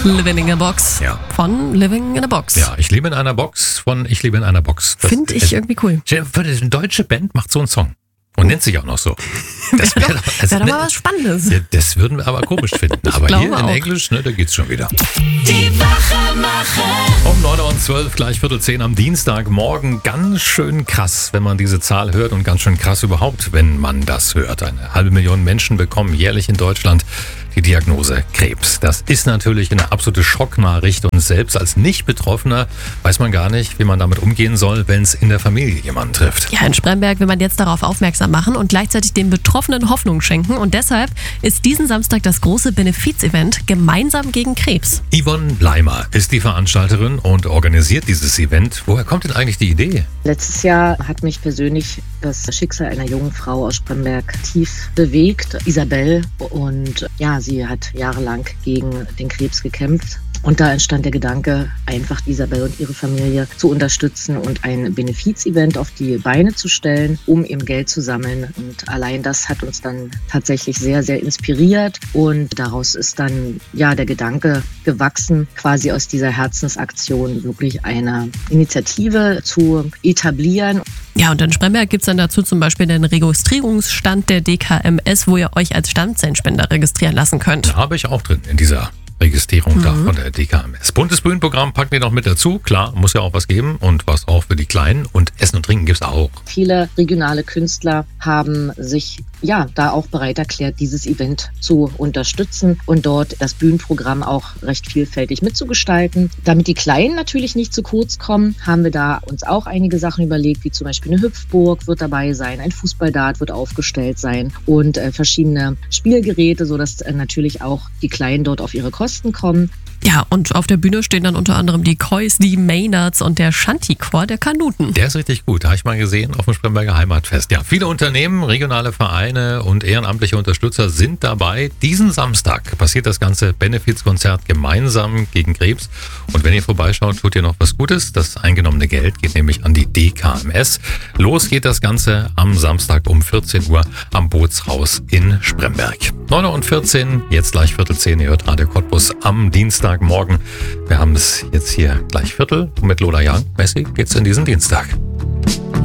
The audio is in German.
Living in a Box von Living in a Box. Ja, ich lebe in einer Box von Ich lebe in einer Box. Finde ich irgendwie cool. Eine deutsche Band macht so einen Song. Und nennt sich auch noch so. Das wäre doch mal was Spannendes. Ja, das würden wir aber komisch finden. Aber hier in auch. Englisch, da geht's schon wieder. Die Wachemacher. Um 9:12 Uhr, gleich 9:45 am Dienstagmorgen. Ganz schön krass, wenn man diese Zahl hört und ganz schön krass überhaupt, wenn man das hört. 500.000 Menschen bekommen jährlich in Deutschland die Diagnose Krebs. Das ist natürlich eine absolute Schocknachricht und selbst als Nicht-Betroffener weiß man gar nicht, wie man damit umgehen soll, wenn es in der Familie jemanden trifft. Ja, in Spremberg will man jetzt darauf aufmerksam machen und gleichzeitig den Betroffenen Hoffnung schenken. Und deshalb ist diesen Samstag das große Benefiz-Event Gemeinsam gegen Krebs. Yvonne Leimer ist die Veranstalterin und organisiert dieses Event. Woher kommt denn eigentlich die Idee? Letztes Jahr hat mich persönlich das Schicksal einer jungen Frau aus Spremberg tief bewegt, Isabel. Und ja, sie hat jahrelang gegen den Krebs gekämpft. Und da entstand der Gedanke, einfach Isabel und ihre Familie zu unterstützen und ein Benefiz-Event auf die Beine zu stellen, um eben Geld zu sammeln. Und allein das hat uns dann tatsächlich sehr, sehr inspiriert. Und daraus ist dann der Gedanke gewachsen, quasi aus dieser Herzensaktion wirklich eine Initiative zu etablieren. Ja, und in Spremberg gibt es dann dazu zum Beispiel den Registrierungsstand der DKMS, wo ihr euch als Stammzellenspender registrieren lassen könnt. Da habe ich auch drin in dieser Registrierung da von der DKMS. Buntes Bühnenprogramm packen wir noch mit dazu. Klar, muss ja auch was geben und was auch für die Kleinen. Und Essen und Trinken gibt's auch. Viele regionale Künstler haben sich da auch bereit erklärt, dieses Event zu unterstützen und dort das Bühnenprogramm auch recht vielfältig mitzugestalten. Damit die Kleinen natürlich nicht zu kurz kommen, haben wir da uns auch einige Sachen überlegt, wie zum Beispiel eine Hüpfburg wird dabei sein, ein Fußballdart wird aufgestellt sein und verschiedene Spielgeräte, sodass natürlich auch die Kleinen dort auf ihre Kosten kommen. Ja, und auf der Bühne stehen dann unter anderem die Kois, die Maynards und der Shanty-Chor der Kanuten. Der ist richtig gut, habe ich mal gesehen auf dem Spremberger Heimatfest. Ja, viele Unternehmen, regionale Vereine und ehrenamtliche Unterstützer sind dabei. Diesen Samstag passiert das ganze Benefizkonzert Gemeinsam gegen Krebs. Und wenn ihr vorbeischaut, tut ihr noch was Gutes. Das eingenommene Geld geht nämlich an die DKMS. Los geht das Ganze am Samstag um 14 Uhr am Bootshaus in Spremberg. 9:14 Uhr, jetzt gleich 9:45 Uhr, ihr hört Radio Cottbus am Dienstagmorgen. Wir haben es jetzt hier gleich Viertel und mit Lola Young. Messi geht's in diesen Dienstag.